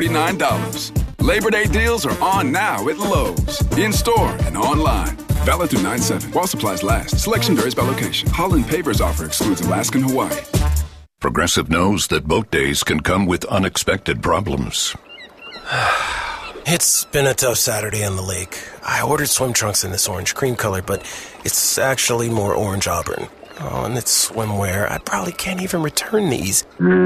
$49. Labor Day deals are on now at Lowe's. In-store and online. Valid through 9/7. While supplies last. Selection varies by location. Holland Pavers offer excludes Alaska and Hawaii. Progressive knows that boat days can come with unexpected problems. It's been a tough Saturday on the lake. I ordered swim trunks in this orange cream color, but it's actually more orange auburn. Oh, and it's swimwear. I probably can't even return these.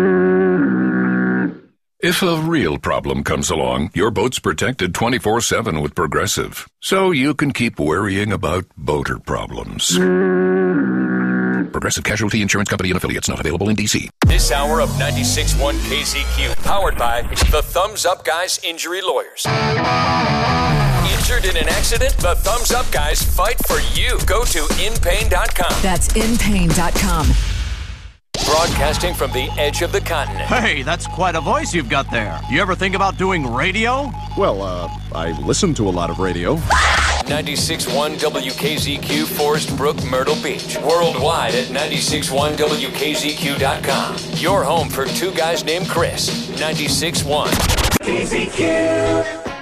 If a real problem comes along, your boat's protected 24/7 with Progressive, so you can keep worrying about boater problems. Progressive Casualty Insurance Company and Affiliates, not available in D.C. This hour of 96.1 KZQ, powered by the Thumbs Up Guys Injury Lawyers. Injured in an accident? The Thumbs Up Guys fight for you. Go to inpain.com. That's inpain.com. Broadcasting from the edge of the continent. Hey, that's quite a voice you've got there. You ever think about doing radio? Well, I listen to a lot of radio. 96.1 WKZQ, Forest Brook, Myrtle Beach. Worldwide at 96.1WKZQ.com. Your home for two guys named Chris. 96.1 KZQ.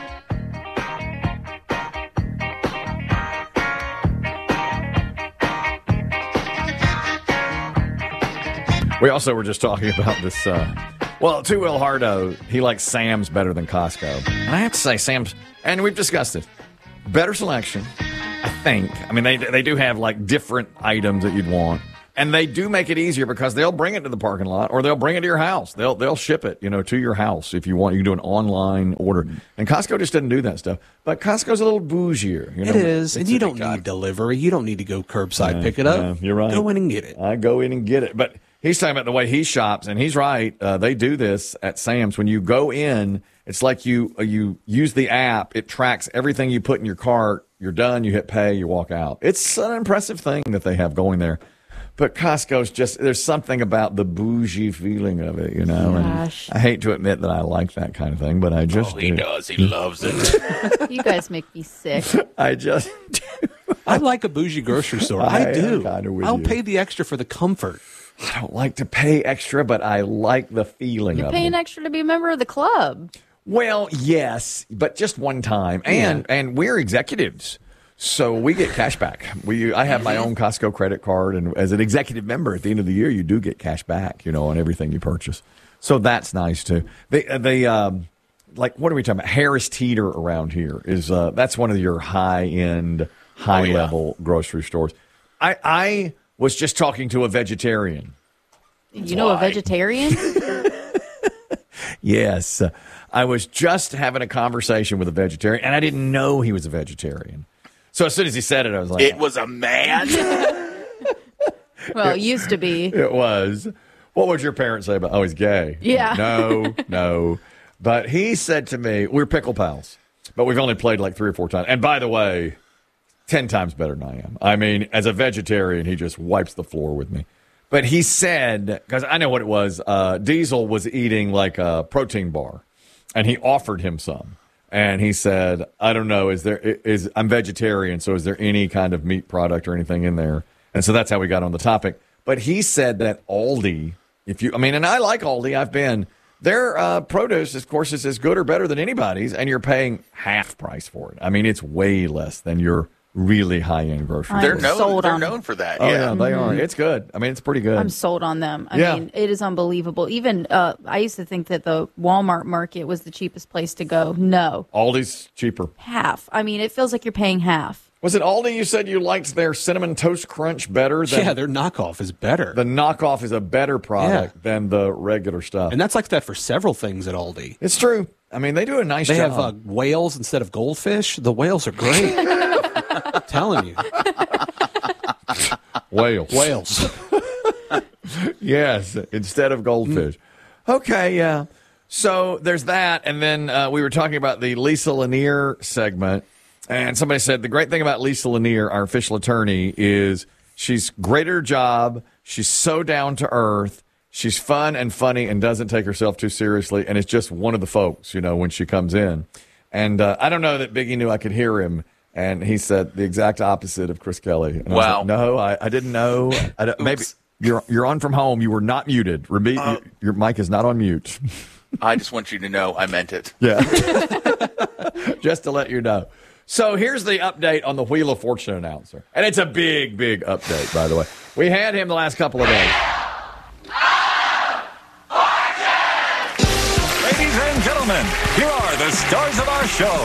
We also were just talking about this. To Will Hardo, he likes Sam's better than Costco. And I have to say, Sam's, and we've discussed it, better selection, I think. I mean, they do have like different items that you'd want. And they do make it easier because they'll bring it to the parking lot or they'll bring it to your house. They'll ship it, to your house if you want. You can do an online order. And Costco just doesn't do that stuff. But Costco's a little bougier. It is. And you don't need delivery. You don't need to go curbside pick it up. You're right. Go in and get it. I go in and get it. But he's talking about the way he shops, and he's right. They do this at Sam's. When you go in, it's like you use the app. It tracks everything you put in your cart. You're done. You hit pay. You walk out. It's an impressive thing that they have going there. But Costco's just, there's something about the bougie feeling of it, And I hate to admit that I like that kind of thing, but I just he does. He loves it. You guys make me sick. I just do. I like a bougie grocery store. I do. I'll you. pay the extra for the comfort. I don't like to pay extra, but I like the feeling of it. You're paying extra to be a member of the club. Well, yes, but just one time. And we're executives. So we get cash back. I have my own Costco credit card, and as an executive member, at the end of the year, you do get cash back, on everything you purchase. So that's nice too. They like, what are we talking about? Harris Teeter around here is that's one of your high-end, high-level grocery stores. I was just talking to a vegetarian. A vegetarian? Yes, I was just having a conversation with a vegetarian, and I didn't know he was a vegetarian. So as soon as he said it, I was like... It was a man? Well, it used to be. It was. What would your parents say about, he's gay? Yeah. No. But he said to me, we're pickle pals, but we've only played like 3 or 4 times. And by the way, 10 times better than I am. I mean, as a vegetarian, he just wipes the floor with me. But he said, because I know what it was, Diesel was eating like a protein bar, and he offered him some. And he said, I don't know, I'm vegetarian, so is there any kind of meat product or anything in there? And so that's how we got on the topic. But he said that Aldi, and I like Aldi, I've been, their produce, of course, is as good or better than anybody's, and you're paying half price for it. I mean, it's way less than your really high-end grocery. They're known for that. Oh, yeah, they are. It's good. I mean, it's pretty good. I'm sold on them. I mean, it is unbelievable. Even I used to think that the Walmart market was the cheapest place to go. No. Aldi's cheaper. Half. I mean, it feels like you're paying half. Was it Aldi you said you liked their Cinnamon Toast Crunch better? Their knockoff is better. The knockoff is a better product than the regular stuff. And that's like that for several things at Aldi. It's true. I mean, they do a nice job. They have whales instead of goldfish. The whales are great. I'm telling you. Whales. Yes, instead of goldfish. Okay, yeah. So there's that. And then we were talking about the Lisa Lanier segment. And somebody said the great thing about Lisa Lanier, our official attorney, is she's great at her job. She's so down to earth. She's fun and funny and doesn't take herself too seriously. And it's just one of the folks, when she comes in. And I don't know that Biggie knew I could hear him. And he said the exact opposite of Chris Kelly. And wow. I was like, no, I didn't know. Maybe you're on from home. You were not muted. Your mic is not on mute. I just want you to know I meant it. Yeah. Just to let you know. So here's the update on the Wheel of Fortune announcer. And it's a big, big update, by the way. We had him the last couple of days. Ladies and gentlemen, here are the stars of our show,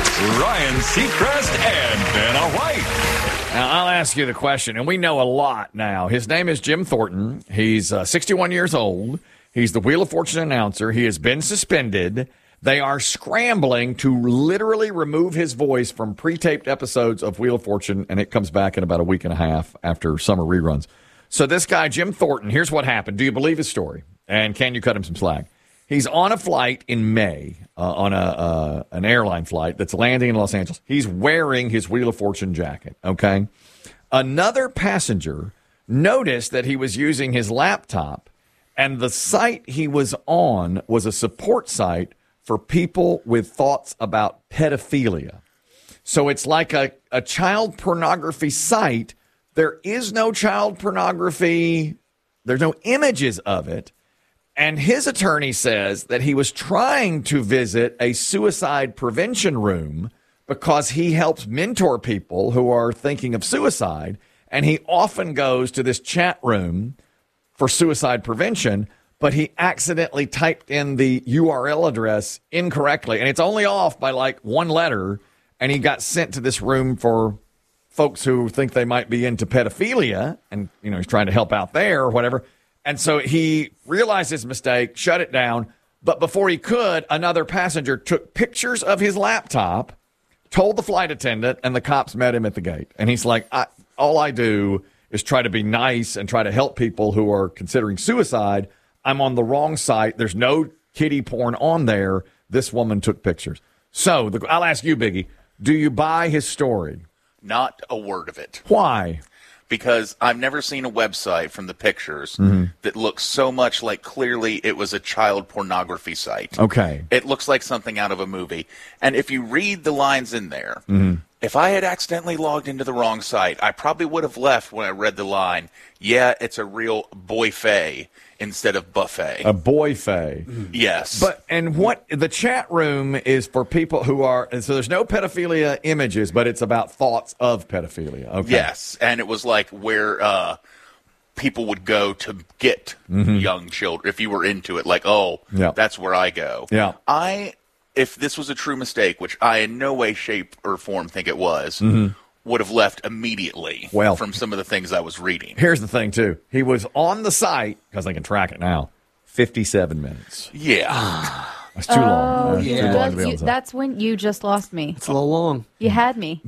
Ryan Seacrest and Vanna White. Now, I'll ask you the question, and we know a lot now. His name is Jim Thornton. He's 61 years old. He's the Wheel of Fortune announcer. He has been suspended. They are scrambling to literally remove his voice from pre-taped episodes of Wheel of Fortune, and it comes back in about a week and a half after summer reruns. So this guy, Jim Thornton, here's what happened. Do you believe his story? And can you cut him some slack? He's on a flight in May, on an airline flight that's landing in Los Angeles. He's wearing his Wheel of Fortune jacket, okay? Another passenger noticed that he was using his laptop, and the site he was on was a support site for people with thoughts about pedophilia. So it's like a child pornography site. There is no child pornography. There's no images of it. And his attorney says that he was trying to visit a suicide prevention room because he helps mentor people who are thinking of suicide. And he often goes to this chat room for suicide prevention, but he accidentally typed in the URL address incorrectly. And it's only off by like one letter. And he got sent to this room for folks who think they might be into pedophilia. And, you know, he's trying to help out there or whatever. And so he realized his mistake, shut it down. But before he could, another passenger took pictures of his laptop, told the flight attendant, and the cops met him at the gate. And he's like, all I do is try to be nice and try to help people who are considering suicide. I'm on the wrong site. There's no kiddie porn on there. This woman took pictures. So I'll ask you, Biggie, do you buy his story? Not a word of it. Why? Because I've never seen a website from the pictures that looks so much like clearly it was a child pornography site. Okay. It looks like something out of a movie. And if you read the lines in there, if I had accidentally logged into the wrong site, I probably would have left when I read the line, yeah, it's a real boyfay instead of buffet. A boyfay. Yes. And what the chat room is for people who are, and so there's no pedophilia images, but it's about thoughts of pedophilia. Okay. Yes. And it was like where people would go to get young children if you were into it. Like, that's where I go. Yeah. If this was a true mistake, which I in no way, shape, or form think it was, would have left immediately from some of the things I was reading. Here's the thing, too. He was on the site, because they can track it now, 57 minutes. Yeah. That's too long. Yeah. Too long to be on the site. That's when you just lost me. It's a little long. You had me.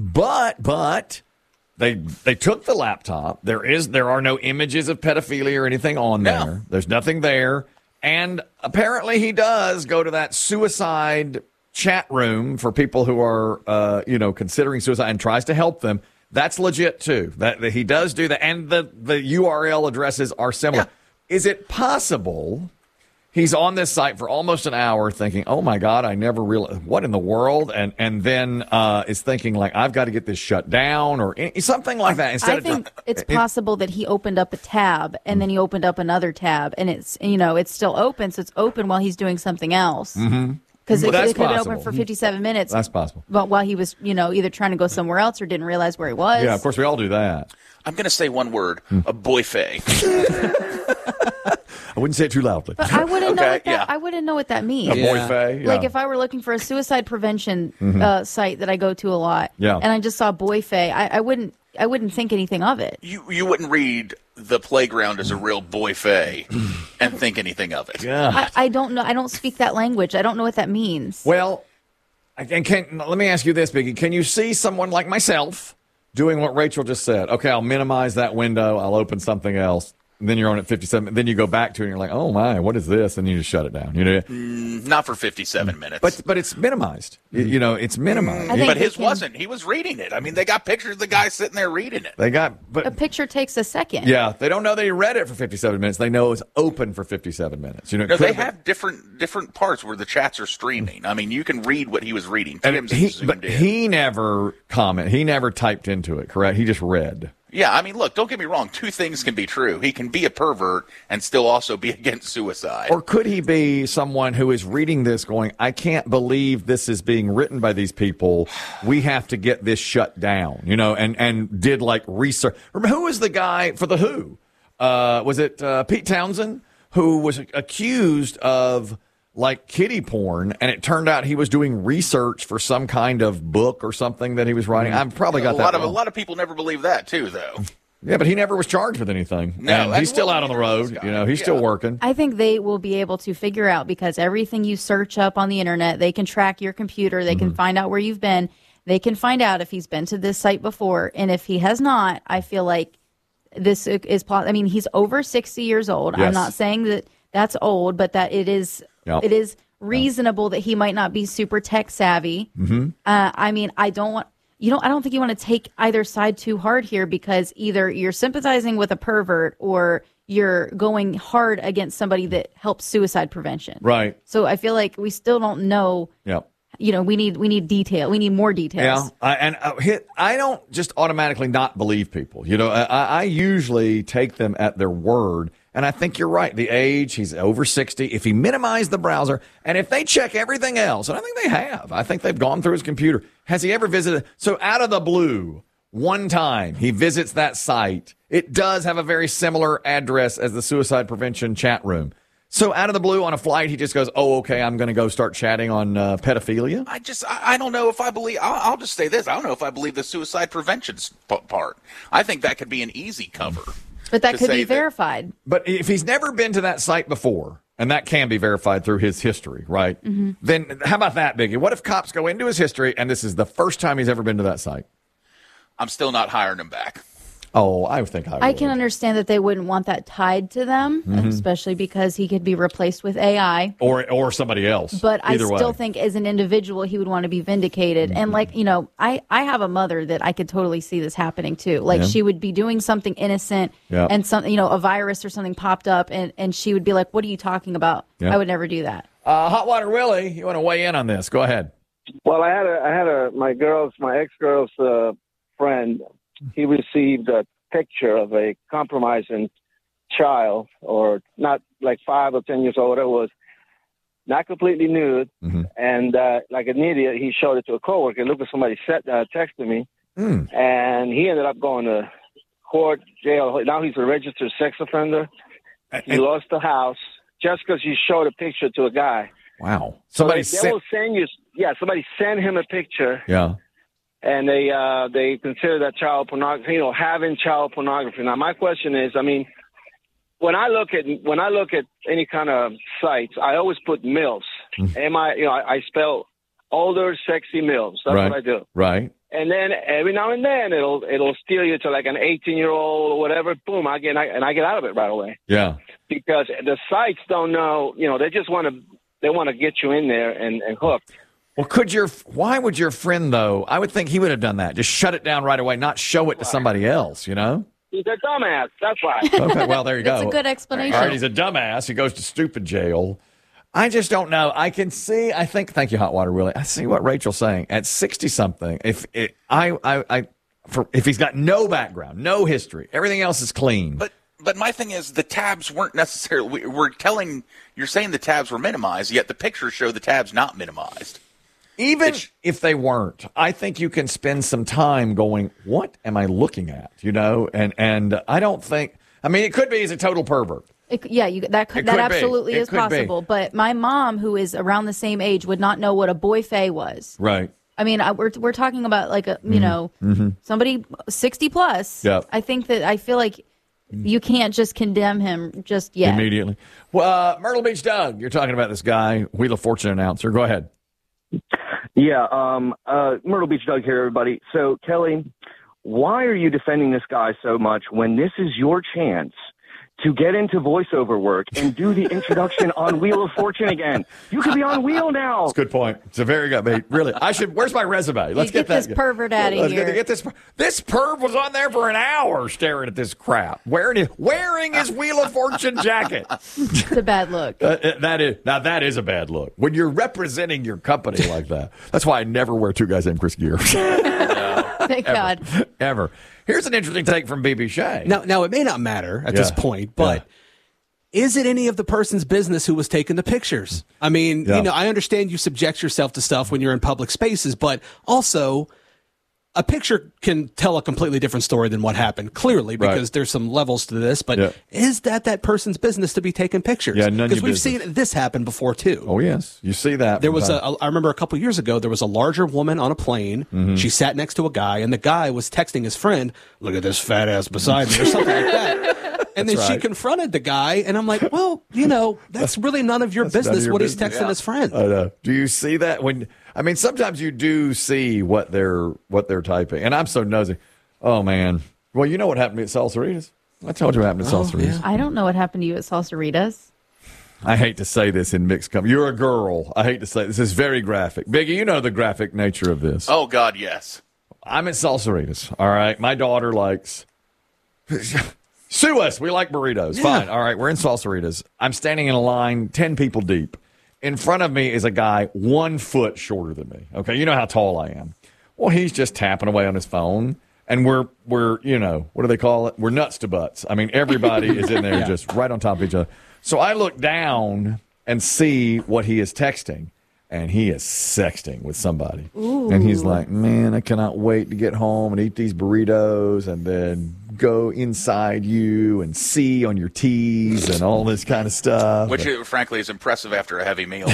But they took the laptop. There are no images of pedophilia or anything on there. There's nothing there. And apparently he does go to that suicide chat room for people who are, considering suicide and tries to help them. That's legit, too. That he does do that. And the URL addresses are similar. Yeah. Is it possible he's on this site for almost an hour thinking, oh, my God, I never realized, what in the world? And then is thinking, like, I've got to get this shut down or something like that. I think it's possible that he opened up a tab and then he opened up another tab and it's still open. So it's open while he's doing something else. Because it could have been open for 57 minutes. That's possible. But while he was, either trying to go somewhere else or didn't realize where he was. Yeah, of course, we all do that. I'm going to say one word, a boyfay. I wouldn't say it too loudly. But I wouldn't know what that. I wouldn't know what that means. A boyfay, like if I were looking for a suicide prevention site that I go to a lot, and I just saw boyfay, I wouldn't think anything of it. You wouldn't read the playground as a real boyfay and think anything of it. Yeah. I don't know. I don't speak that language. I don't know what that means. Well, let me ask you this, Biggie. Can you see someone like myself doing what Rachel just said? Okay, I'll minimize that window. I'll open something else. And then you're on at 57. Then you go back to it and you're like, oh, my, what is this? And you just shut it down. Not for 57 minutes. But it's minimized. It's minimized. But his wasn't. He was reading it. I mean, they got pictures of the guy sitting there reading it. A picture takes a second. Yeah, they don't know that he read it for 57 minutes. They know it's open for 57 minutes. No, they have different parts where the chats are streaming. I mean, you can read what he was reading. He never commented. He never typed into it, correct? He just read. Yeah, I mean, look, don't get me wrong. Two things can be true. He can be a pervert and still also be against suicide. Or could he be someone who is reading this going, I can't believe this is being written by these people. We have to get this shut down, and did like research. Remember, who was the guy for The Who? Was it Pete Townsend, who was accused of like kiddie porn, and it turned out he was doing research for some kind of book or something that he was writing. I've probably got that wrong. A lot of people never believe that too, though. Yeah, but he never was charged with anything. No, and he's still out on the road. He's still working. I think they will be able to figure out, because everything you search up on the internet, they can track your computer. They can find out where you've been. They can find out if he's been to this site before, and if he has not, I feel like this is. I mean, he's over 60 years old. Yes. I'm not saying that that's old, but that it is. Yep. It is reasonable that he might not be super tech savvy. I mean, I don't think you want to take either side too hard here, because either you're sympathizing with a pervert or you're going hard against somebody that helps suicide prevention. Right. So I feel like we still don't know. Yep. We need detail. We need more details. Yeah, I don't just automatically not believe people. I usually take them at their word. And I think you're right. The age, he's over 60. If he minimized the browser, and if they check everything else, and I think they have. I think they've gone through his computer. Has he ever visited? So out of the blue, one time he visits that site. It does have a very similar address as the suicide prevention chat room. So out of the blue on a flight, he just goes, oh, okay, I'm going to go start chatting on pedophilia? I don't know if I believe, I'll just say this. I don't know if I believe the suicide prevention part. I think that could be an easy cover. But that could be verified. But if he's never been to that site before, and that can be verified through his history, right? Then how about that, Biggie? What if cops go into his history, and this is the first time he's ever been to that site? I'm still not hiring him back. Oh, I think I would. I can understand that they wouldn't want that tied to them, especially because he could be replaced with AI. Or somebody else. But I still think as an individual, he would want to be vindicated. And I have a mother that I could totally see this happening too. Like she would be doing something innocent and something, a virus or something popped up and she would be like, what are you talking about? I would never do that. Hot Water Willie, you want to weigh in on this? Go ahead. Well, I had my ex-girl's friend. He received a picture of a compromising child, or not like 5 or 10 years old. It was not completely nude, and like an idiot, he showed it to a coworker. Look, at somebody texted me, and he ended up going to court, jail. Now he's a registered sex offender. He lost the house just because you showed a picture to a guy. Wow! Somebody sent him a picture. Yeah. And they consider that child pornography, having child pornography. Now, my question is, I mean, when I look at any kind of sites, I always put MILFs. I spell older, sexy MILFs. That's what I do. Right. And then every now and then it'll steal you to like an 18-year-old or whatever. Boom, I get out of it right away. Yeah. Because the sites don't know, they just want to get you in there and hooked. Well, why would your friend, though, I would think he would have done that. Just shut it down right away, not show it to somebody else, He's a dumbass. That's why. Okay, well, there you go. That's a good explanation. All right, he's a dumbass. He goes to stupid jail. I just don't know. I can see, thank you, Hot Water Willie. I see what Rachel's saying. At 60-something, if he's got no background, no history, everything else is clean. But my thing is, the tabs weren't necessarily, you're saying the tabs were minimized, yet the pictures show the tabs not minimized. Even if they weren't, I think you can spend some time going, what am I looking at? And I don't think, it could be he's a total pervert. That absolutely is possible. But my mom, who is around the same age, would not know what a boy-fae was. Right. I mean, we're talking about like somebody 60 plus. Yeah. I feel like you can't just condemn him just yet. Immediately. Well, Myrtle Beach Doug, you're talking about this guy, Wheel of Fortune announcer. Go ahead. Yeah, Myrtle Beach Doug here, everybody. So, Kelly, why are you defending this guy so much when this is your chance to get into voiceover work and do the introduction on Wheel of Fortune again? You could be on Wheel now. That's a good point. It's a very good point. Really, where's my resume? Let's get that. This pervert out of here. Get this. This perv was on there for an hour staring at this crap, wearing his Wheel of Fortune jacket. It's a bad look. That is a bad look when you're representing your company like that. That's why I never wear two guys named Chris Gear. Thank God. Ever. Here's an interesting take from BB Shea. Now it may not matter at this point, but is it any of the person's business who was taking the pictures? I mean, I understand you subject yourself to stuff when you're in public spaces, but also a picture can tell a completely different story than what happened, clearly, because there's some levels to this. But is that person's business to be taking pictures? Yeah, none of because your we've business. seen this happen before, too. Oh, yes. You see that. There was I remember a couple years ago, there was a larger woman on a plane. Mm-hmm. She sat next to a guy, and the guy was texting his friend, "Look at this fat ass beside me," or something like that. And then she confronted the guy, and I'm like, well, that's really none of your business what he's texting his friend. I know. Do you see that? Sometimes you do see what they're typing. And I'm so nosy. Oh, man. Well, you know what happened to me at Salsaritas? I told you what happened at Salsaritas. I don't know what happened to you at Salsaritas. I hate to say this in mixed company. You're a girl. I hate to say this. This is very graphic. Biggie, you know the graphic nature of this. Oh, God, yes. I'm at Salsaritas, all right? My daughter likes... Sue us. We like burritos. Yeah. Fine. All right. We're in Salsaritas. I'm standing in a line 10 people deep. In front of me is a guy 1 foot shorter than me. Okay. You know how tall I am. Well, he's just tapping away on his phone. And we're what do they call it? We're nuts to butts. I mean, everybody is in there just right on top of each other. So I look down and see what he is texting. And he is sexting with somebody. Ooh. And he's like, man, I cannot wait to get home and eat these burritos and then go inside you and see on your tees and all this kind of stuff. Which, frankly, is impressive after a heavy meal.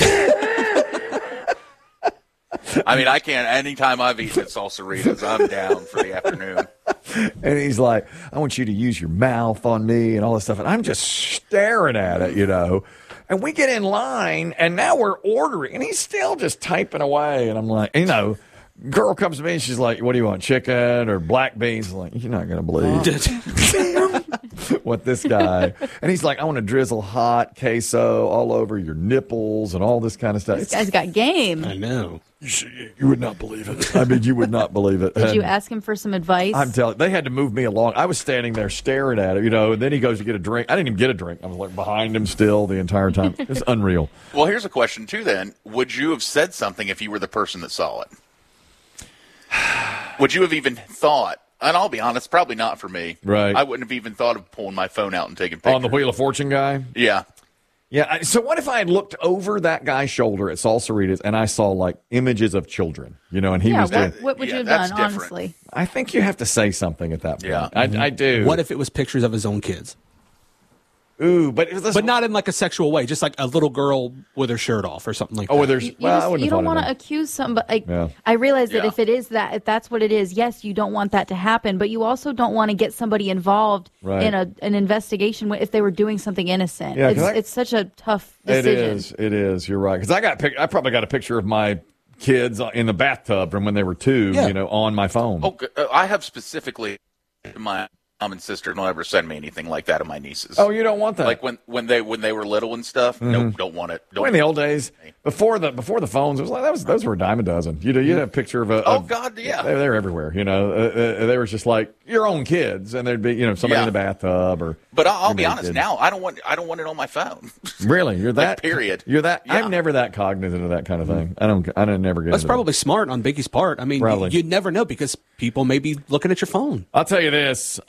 I mean, I can't. Anytime I've eaten at Salsaritas, I'm down for the afternoon. And he's like, I want you to use your mouth on me and all this stuff. And I'm just staring at it, And we get in line, and now we're ordering, and he's still just typing away. And I'm like, girl comes to me, and she's like, what do you want, chicken or black beans? I'm like, you're not going to believe what this guy. And he's like, I want to drizzle hot queso all over your nipples and all this kind of stuff. This guy's got game. I know. You would not believe it. I mean, you would not believe it. Did you ask him for some advice? I'm telling you, they had to move me along. I was standing there staring at it, and then he goes to get a drink. I didn't even get a drink. I was like behind him still the entire time. It's unreal. Well, here's a question, too, then. Would you have said something if you were the person that saw it? Would you have even thought, and I'll be honest, probably not for me. Right. I wouldn't have even thought of pulling my phone out and taking pictures. On the Wheel of Fortune guy? Yeah. Yeah. So what if I had looked over that guy's shoulder at Salsaritas and I saw like images of children, and he was doing. What would you have done, honestly? I think you have to say something at that point. Yeah. I do. What if it was pictures of his own kids? Ooh, but not in like a sexual way, just like a little girl with her shirt off or something like that. Oh, there's you don't want to accuse somebody. I realize that if that's what it is, yes, you don't want that to happen, but you also don't want to get somebody involved in an investigation if they were doing something innocent. Yeah, it's such a tough decision. It is. You're right. Because I probably got a picture of my kids in the bathtub from when they were 2, on my phone. Oh, I have specifically my mom and sister don't ever send me anything like that of my nieces. Oh, you don't want that? Like when they were little and stuff. Mm-hmm. Nope, don't want it. In the old days, before the phones, it was like those were a dime a dozen. You had a picture of oh God, yeah. They were everywhere. They were just like your own kids, and there'd be somebody in the bathtub or. But I'll be honest. Now I don't want it on my phone. Really, you're that period. You're that. Yeah. I'm never that cognizant of that kind of thing. I don't never get. That's probably smart on Biggie's part. I mean, you'd never know because people may be looking at your phone. I'll tell you this.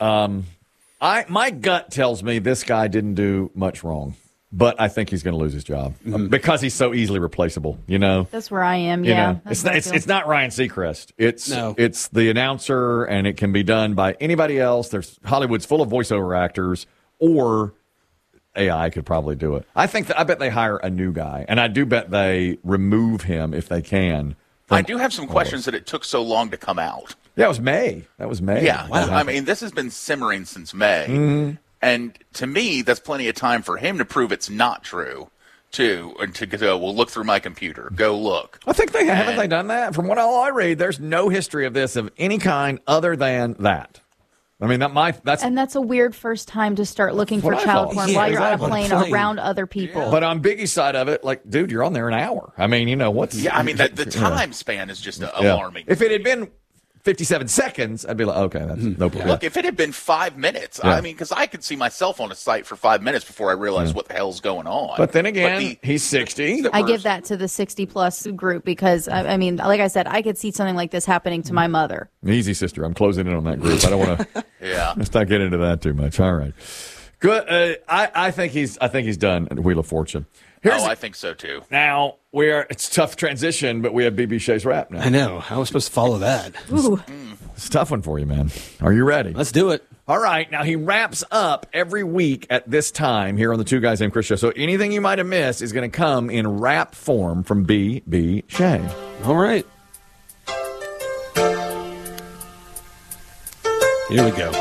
My gut tells me this guy didn't do much wrong, but I think he's going to lose his job because he's so easily replaceable. That's where I am. Yeah, it's not Ryan Seacrest. It's the announcer, and it can be done by anybody else. Hollywood's full of voiceover actors, or AI could probably do it. I bet they hire a new guy, and I do bet they remove him if they can. I do have some questions that it took so long to come out. Yeah, it was May. Yeah. Wow. I mean, this has been simmering since May. Mm-hmm. And to me, that's plenty of time for him to prove it's not true, too. And to go, well, look through my computer. Go look. I think haven't they done that? From what all I read, there's no history of this of any kind other than that. I mean, that's a weird first time to start looking for child porn while you're on a plane around other people. Yeah. But on Biggie's side of it, like, dude, you're on there an hour. I mean, what's... Yeah, I mean, the time span is just alarming. If it had been 57 seconds, I'd be like, okay, that's no problem. Look, if it had been 5 minutes, I mean, because I could see myself on a site for 5 minutes before I realized what the hell's going on. But then again, he's 60. I give that to the 60-plus group because, I mean, like I said, I could see something like this happening to my mother. Easy, sister. I'm closing in on that group. I don't want to. Let's not get into that too much. All right. Good. I think he's done at Wheel of Fortune. I think so too. Now it's a tough transition, but we have BB Shea's rap now. I know. How am I supposed to follow that? Ooh. It's a tough one for you, man. Are you ready? Let's do it. All right. Now he wraps up every week at this time here on the Two Guys Named Chris show. So anything you might have missed is going to come in rap form from BB Shea. All right. Here we go.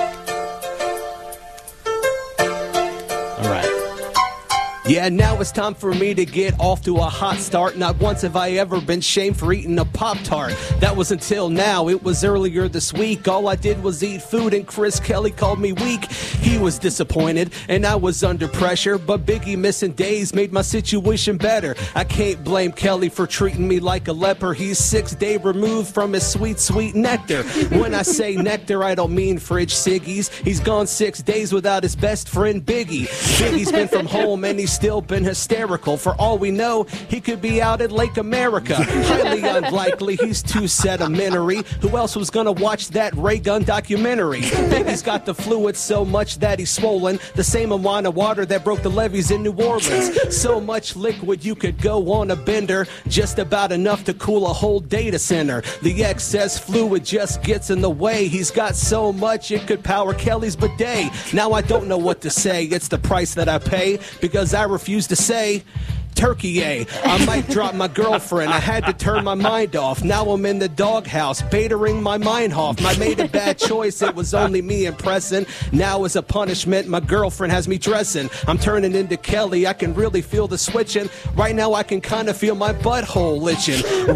All right. Yeah, now it's time for me to get off to a hot start. Not once have I ever been shamed for eating a Pop-Tart. That was until now. It was earlier this week. All I did was eat food and Chris Kelly called me weak. He was disappointed and I was under pressure. But Biggie missing days made my situation better. I can't blame Kelly for treating me like a leper. He's 6 days removed from his sweet, sweet nectar. When I say nectar, I don't mean fridge ciggies. He's gone 6 days without his best friend Biggie. Biggie's been from home and he's still been hysterical. For all we know, he could be out at Lake America. Highly unlikely, he's too sedimentary. Who else was gonna watch that Ray Gun documentary? Biggie's got the fluid so much that he's swollen. The same amount of water that broke the levees in New Orleans. So much liquid you could go on a bender. Just about enough to cool a whole data center. The excess fluid just gets in the way. He's got so much it could power Kelly's bidet. Now I don't know what to say. It's the price that I pay because I refuse to say turkey, I might drop my girlfriend. I had to turn my mind off. Now I'm in the doghouse, batering my mind off. I made a bad choice. It was only me impressing. Now as a punishment, my girlfriend has me dressing. I'm turning into Kelly. I can really feel the switching. Right now I can kind of feel my butthole itching.